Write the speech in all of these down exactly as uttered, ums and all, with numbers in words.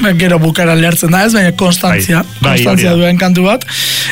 gero bukara lertzen da ez, baina konstantzia, bai, konstantzia bai, duen kantu bat,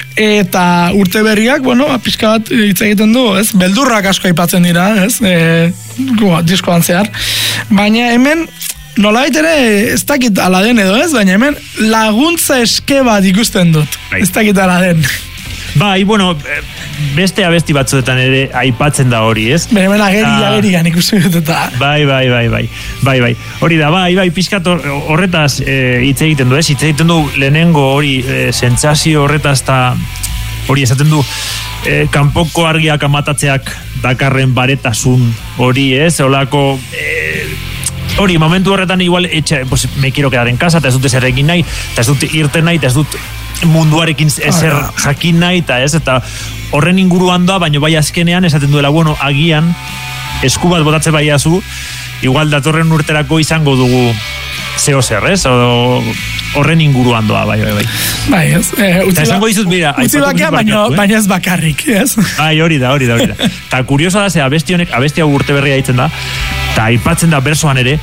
eta urte berriak, bueno, pixka bat hitz egiten du, ez, beldurrak asko aipatzen dira, ez, e, diskoan zehar, baina hemen, nolabait ere, ez dakit ala den edo ez, baina hemen laguntza eske bat ikusten dut, bai. ez dakit ala den. Bai, bueno, beste abesti batzuetan ere aipatzen da hori, ez? Bene, hemen ageri, agerian ikusten dut eta... Bai, bai, bai, bai, bai, bai. Hori da, bai, bai, pixkat horretaz e, hitz egiten du, ez? Hitz egiten du lehenengo hori, e, sentsazio horretaz eta hori esaten du, e, kanpoko argiak amatatzeak dakarren baretasun hori, ez? Olako... E, hori, momentu horretan igual, etxe, pues, me quiero quedar en casa, eta ez dut ezer egin nahi, eta ez dut irten nahi, eta ez dut munduarekin ezer jakin nahi, eta ez, eta horren inguruan da, baina bai azkenean esaten duela, bueno, agian, esku bat botatze bai azu, igual datorren urterako izango dugu zeo zer, ez? O, horren inguruan doa, bai, bai, bai. Bai, ez. Eh, eta esango dizut, mira, utzi bakia, baina, eh? baina ez bakarrik, ez? Bai, hori da, hori da, hori da. Eta kuriosa da, ze abesti honek, abesti hau urte berria ditzen da, eta aipatzen da bersoan ere,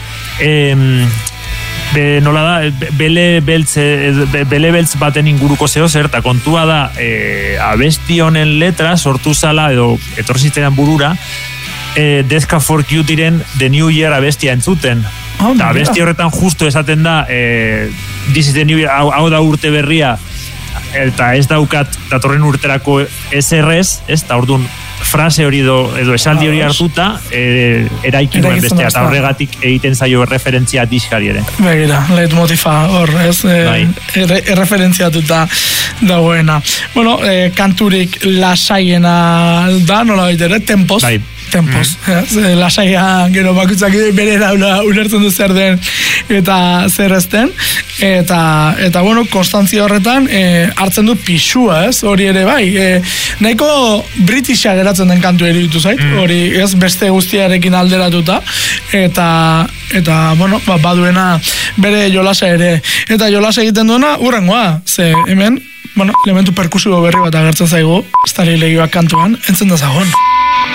em, Be, nola da, bele beltz, bele beltz baten inguruko zeo zer, eta kontua da, e, abesti honen letra sortu zala, edo etorzitzen burura, e, Deska for Cutiren The New Year abestia entzuten. Oh, eta abesti horretan justo esaten da, e, This is the New Year, hau, hau da urte berria, eta ez daukat datorren urterako eserrez, ez, eta orduan, frase hori do, edo esaldi hori hartuta e, eraiki duen bestea, eta horregatik egiten zaio referentzia diskari ere. Begira, leitmotifa hor, ez? Bai. E, erreferentziatuta dagoena. Bueno, e, kanturik lasaiena da, nola baitere, tempos. Bai. Tempos, mm-hmm. Lasaia gero bakutzak bere daula ulertzen du zer den eta zer ezten, eta, eta bueno, konstantzia horretan e, hartzen du pixua, ez, hori ere bai, e, nahiko britisha geratzen den kantu eritu zait, mm. hori ez beste guztiarekin alderatuta, eta, eta bueno, ba, baduena bere jolasa ere, eta jolasa egiten duena urrengoa, ze hemen, bueno, elementu perkusibo berri bat agertzen zaigu, Starry Legioak kantuan, entzun da zagon.